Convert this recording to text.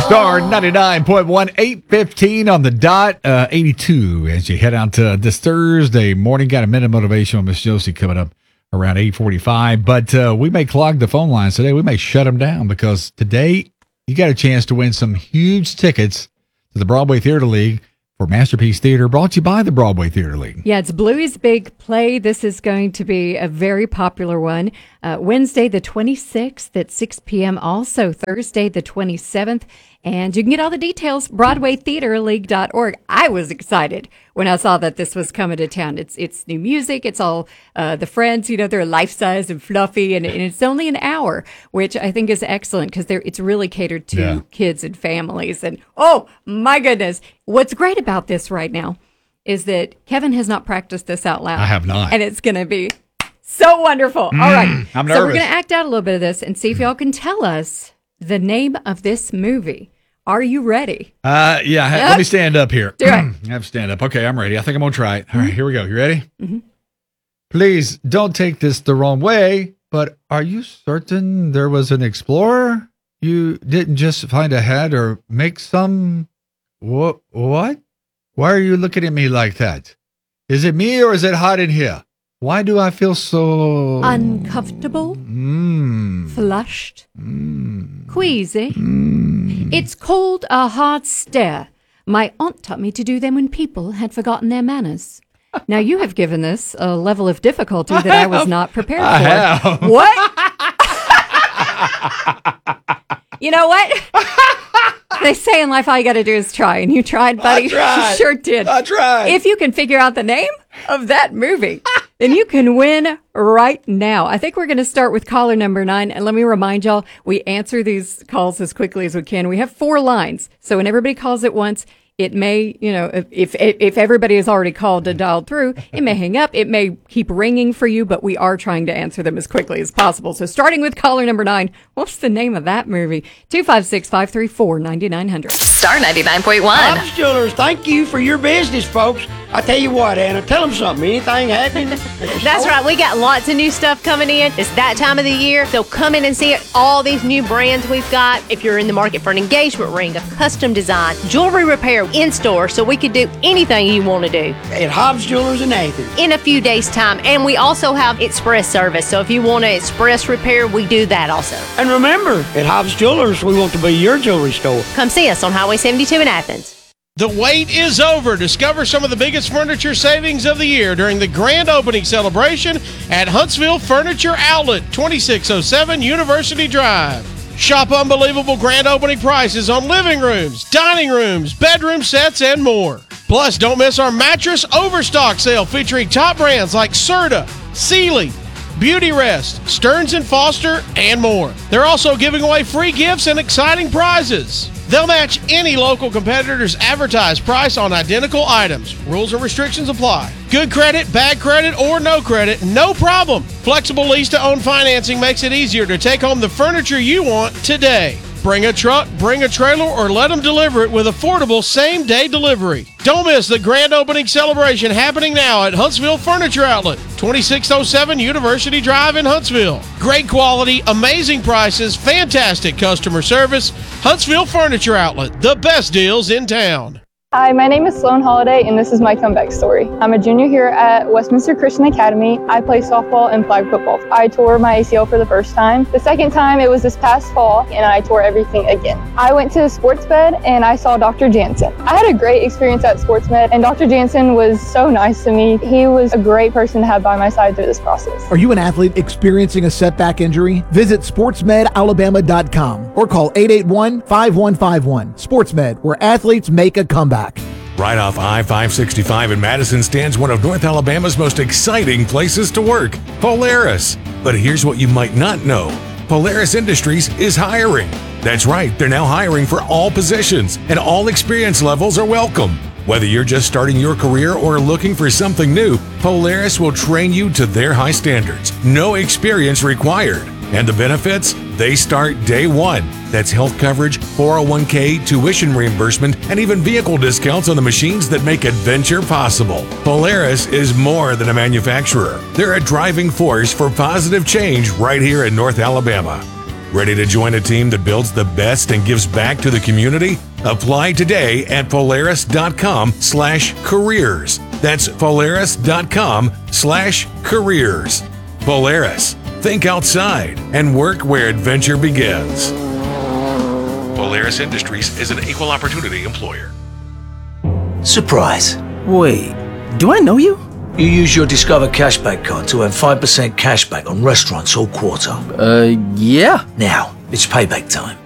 Star 99.1, 8:15 on the dot, 82 as you head out to this Thursday morning. Got a minute of motivation on Miss Josie coming up around 8:45. But we may clog the phone lines today. We may shut them down because today you got a chance to win some huge tickets to the Broadway Theater League for Masterpiece Theater, brought to you by the Broadway Theater League. Yeah, it's Bluey's Big Play. This is going to be a very popular one. Wednesday the 26th at 6 p.m. Also Thursday the 27th. And you can get all the details, BroadwayTheaterLeague.org. I was excited when I saw that this was coming to town. It's new music. It's all the friends, they're life-size and fluffy, and it's only an hour, which I think is excellent because it's really catered to kids and families. And, oh, my goodness, what's great about this right now is that Kevin has not practiced this out loud. I have not. And it's going to be so wonderful. All right. I'm nervous. So we're going to act out a little bit of this and see if y'all can tell us the name of this movie. Are you ready? Let me stand up here. Do it. I have to stand up. Okay, I'm ready. I think I'm going to try it. All right, here we go. You ready? Mm-hmm. Please don't take this the wrong way, but are you certain there was an explorer? You didn't just find a head or make some... What? Why are you looking at me like that? Is it me or is it hot in here? Why do I feel so... uncomfortable? Flushed? Queasy? It's called a hard stare. My aunt taught me to do them when people had forgotten their manners. Now, you have given this a level of difficulty that I was not prepared for. What? You know what? They say in life all you got to do is try, and you tried, buddy. I tried. You sure did. I tried. If you can figure out the name of that movie, then you can win right now. I think we're going to start with caller number 9. And let me remind y'all, we answer these calls as quickly as we can. We have 4 lines. So when everybody calls at once, it may, if everybody has already called and dialed through, it may hang up. It may keep ringing for you, but we are trying to answer them as quickly as possible. So starting with caller number 9, what's the name of that movie? 256-534-9900. Star 99.1. Hobbs Jewelers, thank you for your business, folks. I tell you what, Anna, tell them something. Anything happening? That's right. We got lots of new stuff coming in. It's that time of the year. So come in and see all these new brands we've got. If you're in the market for an engagement ring, a custom design, jewelry repair in store, so we could do anything you want to do. At Hobbs Jewelers in Athens. In a few days' time. And we also have express service. So if you want an express repair, we do that also. And remember, at Hobbs Jewelers, we want to be your jewelry store. Come see us on Highway 72 in Athens. The wait is over. Discover some of the biggest furniture savings of the year during the grand opening celebration at Huntsville Furniture Outlet, 2607 University Drive. Shop unbelievable grand opening prices on living rooms, dining rooms, bedroom sets, and more. Plus, don't miss our mattress overstock sale featuring top brands like Serta, Sealy, Beauty Rest, Stearns & Foster, and more. They're also giving away free gifts and exciting prizes. They'll match any local competitor's advertised price on identical items. Rules and restrictions apply. Good credit, bad credit, or no credit, no problem. Flexible lease-to-own financing makes it easier to take home the furniture you want today. Bring a truck, bring a trailer, or let them deliver it with affordable same-day delivery. Don't miss the grand opening celebration happening now at Huntsville Furniture Outlet, 2607 University Drive in Huntsville. Great quality, amazing prices, fantastic customer service. Huntsville Furniture Outlet, the best deals in town. Hi, my name is Sloan Holiday, and this is my comeback story. I'm a junior here at Westminster Christian Academy. I play softball and flag football. I tore my ACL for the first time. The second time, it was this past fall, and I tore everything again. I went to Sports Med, and I saw Dr. Jansen. I had a great experience at Sports Med, and Dr. Jansen was so nice to me. He was a great person to have by my side through this process. Are you an athlete experiencing a setback injury? Visit sportsmedalabama.com or call 881-5151. Sports Med, where athletes make a comeback. Right off I-565 in Madison stands one of North Alabama's most exciting places to work, Polaris. But here's what you might not know. Polaris Industries is hiring. That's right, they're now hiring for all positions, and all experience levels are welcome. Whether you're just starting your career or looking for something new, Polaris will train you to their high standards. No experience required. And the benefits? They start day one. That's health coverage, 401k, tuition reimbursement, and even vehicle discounts on the machines that make adventure possible. Polaris is more than a manufacturer. They're a driving force for positive change right here in North Alabama. Ready to join a team that builds the best and gives back to the community? Apply today at Polaris.com/careers. That's Polaris.com/careers. Polaris. Think outside and work where adventure begins. Polaris Industries is an equal opportunity employer. Surprise. Wait, do I know you? You use your Discover Cashback card to earn 5% cashback on restaurants all quarter. Yeah. Now, it's payback time.